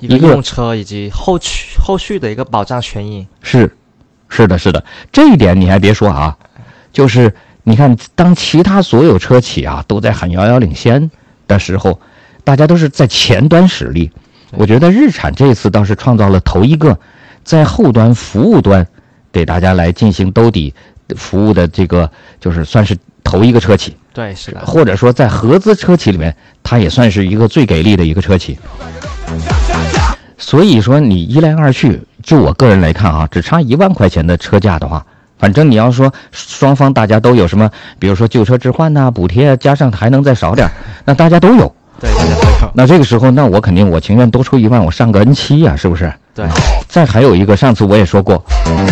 一个用车以及后续的一个保障权益。 是的，这一点你还别说啊，就是你看，当其他所有车企啊都在很遥遥领先的时候，大家都是在前端使力。我觉得日产这次倒是创造了头一个在后端服务端给大家来进行兜底服务的这个，就是算是头一个车企。 对，是的。 或者说在合资车企里面，它也算是一个最给力的一个车企。所以说你一来二去，就我个人来看啊，只差1万块钱的车价的话，反正你要说双方大家都有什么，比如说旧车置换呐、补贴，加上还能再少点，那大家都有。 对，大家都有。 那这个时候，那我肯定我情愿多出1万，我上个 N7 啊，是不是？ 对。 再还有一个，上次我也说过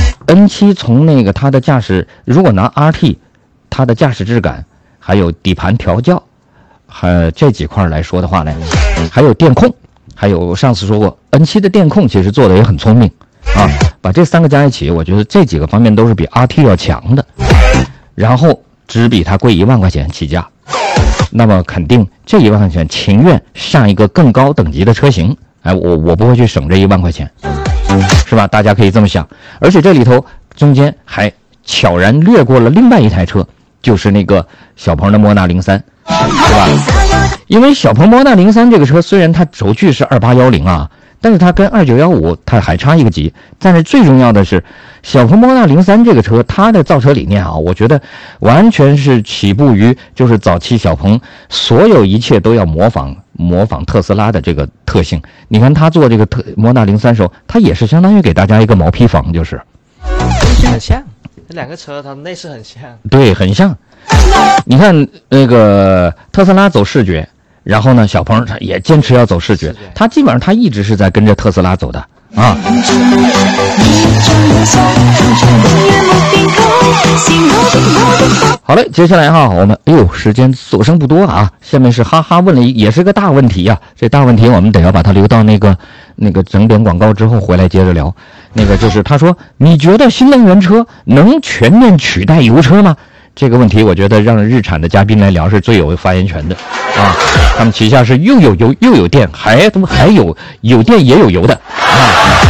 ，N7 从那个它的驾驶，如果拿 RT， 它的驾驶质感，还有底盘调教，这几块来说的话呢，还有电控。还有上次说过 N7 的电控其实做的也很聪明啊，把这3个加一起，我觉得这几个方面都是比 RT 要强的，然后只比它贵1万块钱起价，那么肯定这1万块钱情愿上一个更高等级的车型，我不会去省这1万块钱，是吧？大家可以这么想。而且这里头中间还悄然略过了另外一台车，就是那个小鹏的莫纳03，是吧？因为小鹏莫纳03这个车虽然它轴距是2810啊，但是它跟2915它还差一个级。但是最重要的是，小鹏莫纳03这个车它的造车理念啊，我觉得完全是起步于就是早期小鹏所有一切都要模仿特斯拉的这个特性。你看它做这个莫纳03时候，它也是相当于给大家一个毛坯房，就是很像，这两个车它的内饰很像。对， 很像。你看那个特斯拉走视觉，然后呢，小鹏也坚持要走视觉，他基本上他一直是在跟着特斯拉走的啊。好嘞，接下来哈，我们时间所剩不多啊，下面是哈哈问了也是个大问题啊，这大问题我们得要把它留到那个整点广告之后回来接着聊。那个就是他说，你觉得新能源车能全面取代油车吗？这个问题我觉得让日产的嘉宾来聊是最有发言权的啊，他们旗下是又有油又有电，还有电也有油的啊。